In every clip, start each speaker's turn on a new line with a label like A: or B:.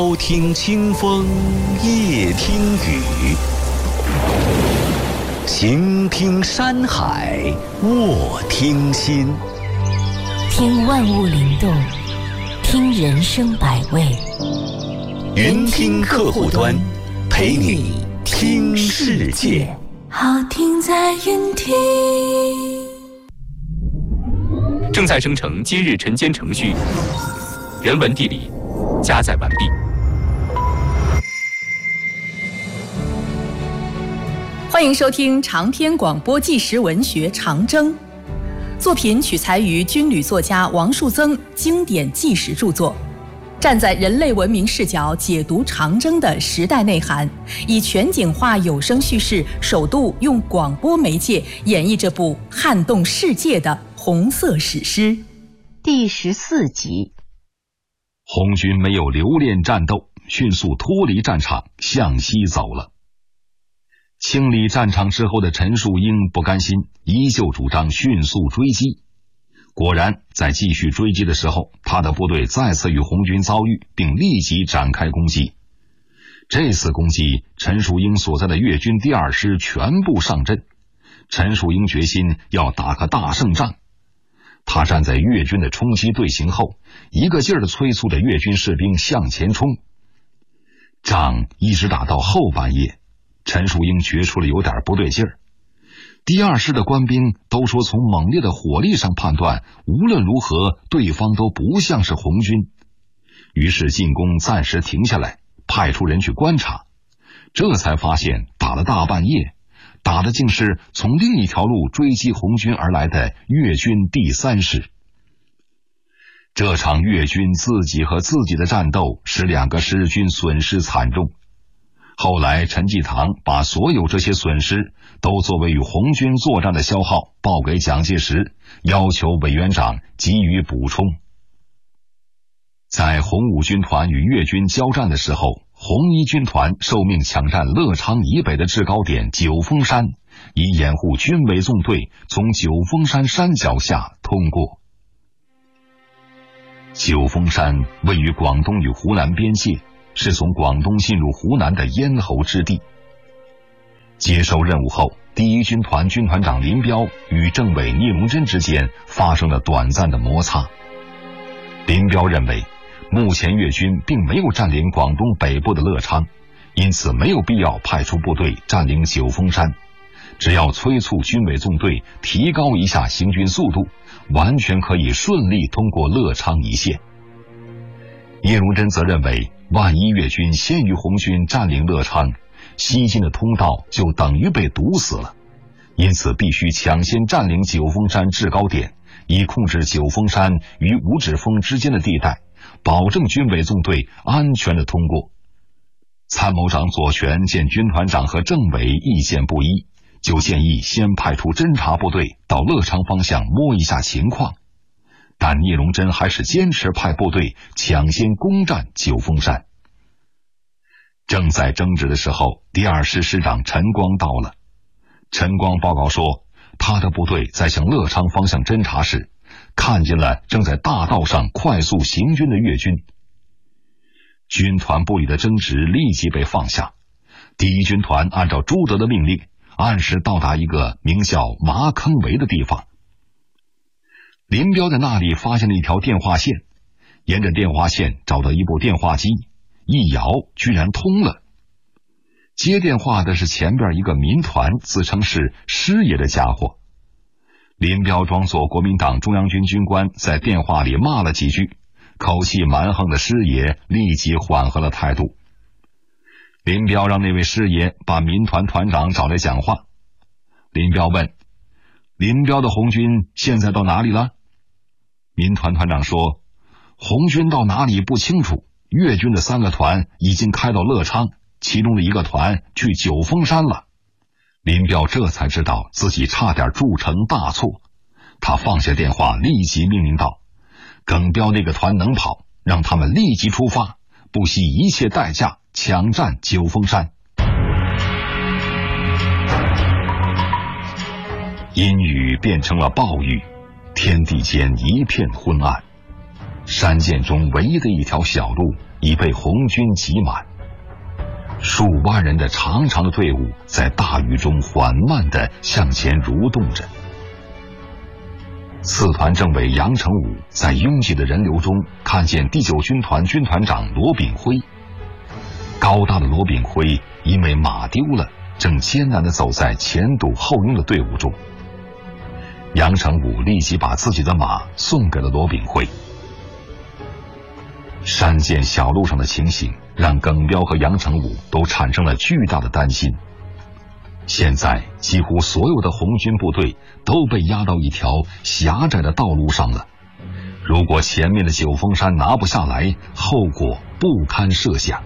A: 朝听清风，夜听雨，行听山海，卧听心。
B: 听万物灵动，听人生百味。
A: 云听客户端，陪你听世界。
B: 好听在云听。
C: 正在生成今日晨间程序，人文地理加载完毕。
D: 欢迎收听长篇广播纪实文学《长征》，作品取材于军旅作家王树增经典纪实著作，站在人类文明视角解读长征的时代内涵，以全景化有声叙事，首度用广播媒介演绎这部撼动世界的红色史诗。
B: 第14集，
E: 红军没有留恋战斗，迅速脱离战场，向西走了。清理战场之后的陈树英不甘心，依旧主张迅速追击。果然，在继续追击的时候，他的部队再次与红军遭遇，并立即展开攻击。这次攻击，陈树英所在的粤军第2师全部上阵。陈树英决心要打个大胜仗。他站在粤军的冲击队形后，一个劲儿地催促着粤军士兵向前冲。仗一直打到后半夜，陈树英觉出了有点不对劲儿。第2师的官兵都说，从猛烈的火力上判断，无论如何对方都不像是红军。于是进攻暂时停下来，派出人去观察，这才发现打了大半夜，打的竟是从另一条路追击红军而来的粤军第3师。这场粤军自己和自己的战斗使2个师军损失惨重。后来陈济棠把所有这些损失都作为与红军作战的消耗报给蒋介石，要求委员长给予补充。在红五军团与粤军交战的时候，红一军团受命抢占乐昌以北的制高点九峰山，以掩护军委纵队从九峰山山脚下通过。九峰山位于广东与湖南边界，是从广东进入湖南的咽喉之地。接受任务后，第1军团军团长林彪与政委聂荣臻之间发生了短暂的摩擦。林彪认为，目前粤军并没有占领广东北部的乐昌，因此没有必要派出部队占领九峰山，只要催促军委纵队提高一下行军速度，完全可以顺利通过乐昌一线。聂荣臻则认为，万一粤军先于红军占领乐昌，西进的通道就等于被堵死了，因此必须抢先占领九峰山制高点，以控制九峰山与五指峰之间的地带，保证军委纵队安全的通过。参谋长左权见军团长和政委意见不一，就建议先派出侦察部队到乐昌方向摸一下情况，但聂荣臻还是坚持派部队抢先攻占九峰山。正在争执的时候，第2师师长陈光到了。陈光报告说，他的部队在向乐昌方向侦察时，看见了正在大道上快速行军的粤军。军团部里的争执立即被放下，第1军团按照朱德的命令，按时到达一个名叫麻坑围的地方。林彪在那里发现了一条电话线，沿着电话线找到一部电话机，一摇居然通了。接电话的是前边一个民团自称是师爷的家伙。林彪装作国民党中央军军官，在电话里骂了几句，口气蛮横的师爷立即缓和了态度。林彪让那位师爷把民团团长找来讲话。林彪问，林彪的红军现在到哪里了？民团团长说，红军到哪里不清楚，粤军的3个团已经开到乐昌，其中的1个团去九峰山了。林彪这才知道自己差点铸成大错，他放下电话，立即命令道，耿彪那个团能跑，让他们立即出发，不惜一切代价抢占九峰山。阴雨变成了暴雨，天地间一片昏暗。 山涧中唯一的一条小路已被红军挤满，数万人的长长的队伍在大雨中缓慢地向前蠕动着。四团政委杨成武在拥挤的人流中看见第9军团军团长罗炳辉。高大的罗炳辉因为马丢了，正艰难地走在前堵后拥的队伍中。杨成武立即把自己的马送给了罗炳辉。山涧小路上的情形让耿彪和杨成武都产生了巨大的担心。现在几乎所有的红军部队都被压到一条狭窄的道路上了，如果前面的九峰山拿不下来，后果不堪设想。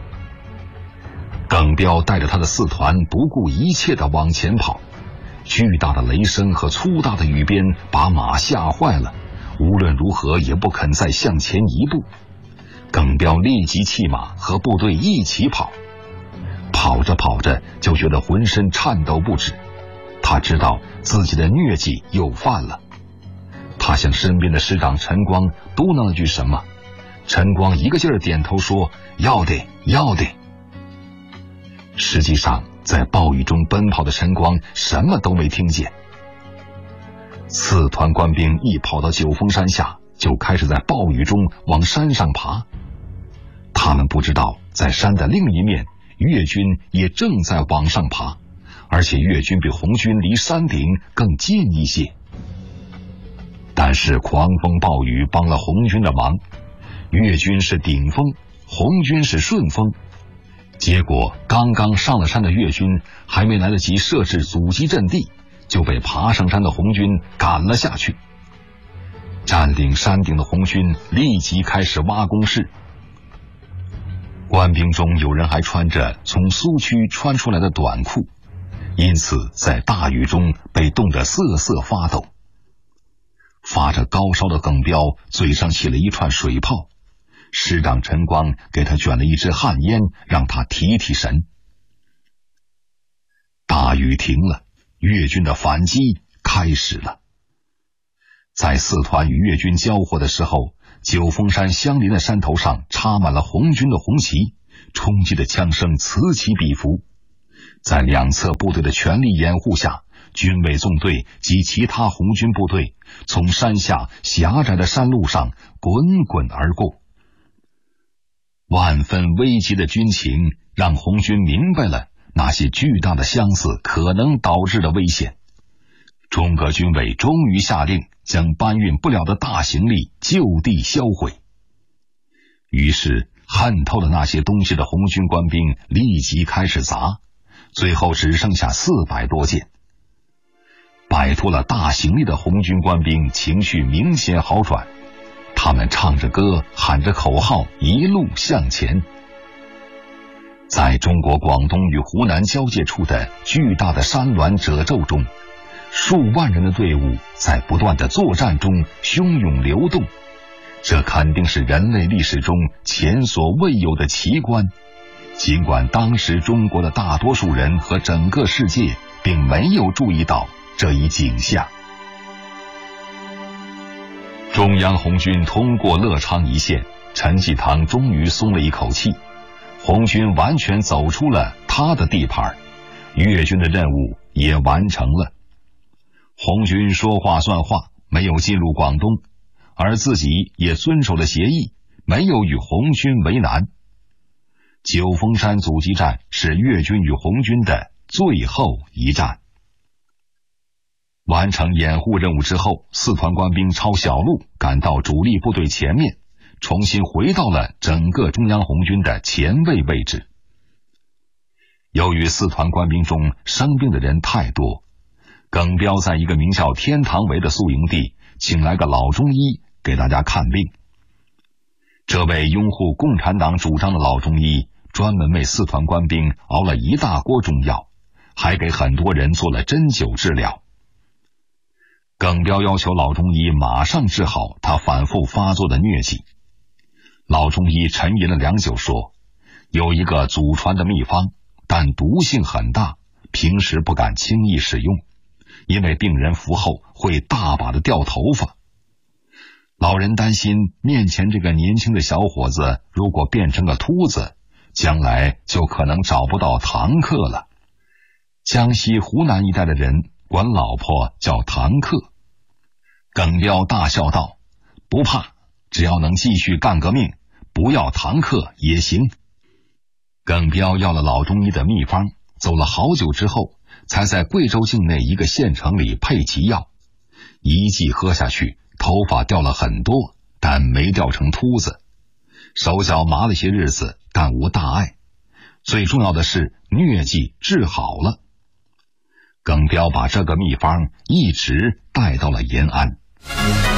E: 耿彪带着他的四团不顾一切地往前跑，巨大的雷声和粗大的雨鞭把马吓坏了，无论如何也不肯再向前一步。耿彪立即弃马和部队一起跑，跑着跑着就觉得浑身颤抖不止，他知道自己的疟疾又犯了。他向身边的师长陈光嘟囔了句什么，陈光一个劲儿点头说要得要得。实际上在暴雨中奔跑的陈光什么都没听见。四团官兵一跑到九峰山下，就开始在暴雨中往山上爬。他们不知道在山的另一面，越军也正在往上爬，而且越军比红军离山顶更近一些。但是狂风暴雨帮了红军的忙，越军是顶风，红军是顺风。结果刚刚上了山的越军还没来得及设置阻击阵地，就被爬上山的红军赶了下去。占领山顶的红军立即开始挖工事。官兵中有人还穿着从苏区穿出来的短裤，因此在大雨中被冻得瑟瑟发抖。发着高烧的耿彪嘴上起了一串水泡，师长陈光给他卷了一支旱烟，让他提提神。大雨停了，越军的反击开始了。在四团与越军交火的时候，九峰山相邻的山头上插满了红军的红旗，冲击的枪声此起彼伏。在两侧部队的全力掩护下，军委纵队及其他红军部队从山下狭窄的山路上滚滚而过。万分危急的军情让红军明白了那些巨大的相似可能导致的危险。中革军委终于下令将搬运不了的大行李就地销毁。于是恨透了那些东西的红军官兵立即开始砸，最后只剩下400多件。摆脱了大行李的红军官兵情绪明显好转，他们唱着歌，喊着口号，一路向前。在中国广东与湖南交界处的巨大的山峦褶皱中，数万人的队伍在不断的作战中汹涌流动，这肯定是人类历史中前所未有的奇观。尽管当时中国的大多数人和整个世界并没有注意到这一景象。中央红军通过乐昌一线，陈济棠终于松了一口气，红军完全走出了他的地盘，越军的任务也完成了。红军说话算话，没有进入广东，而自己也遵守了协议，没有与红军为难。九峰山阻击战是越军与红军的最后一战。完成掩护任务之后，四团官兵抄小路赶到主力部队前面，重新回到了整个中央红军的前卫位置。由于四团官兵中生病的人太多，耿彪在一个名叫天堂围的宿营地请来个老中医给大家看病。这位拥护共产党主张的老中医专门为四团官兵熬了一大锅中药，还给很多人做了针灸治疗。耿彪要求老中医马上治好他反复发作的疟疾。老中医沉吟了良久说，有一个祖传的秘方，但毒性很大，平时不敢轻易使用，因为病人服后会大把的掉头发。 老人担心面前这个年轻的小伙子如果变成个秃子，将来就可能找不到堂客了。江西湖南一带的人管老婆叫堂客。耿彪大笑道：不怕，只要能继续干革命，不要堂客也行。耿彪要了老中医的秘方，走了好久之后，才在贵州境内一个县城里配齐药，一剂喝下去，头发掉了很多，但没掉成秃子。手脚麻了些日子，但无大碍。最重要的是疟疾治好了。耿彪把这个秘方一直带到了延安。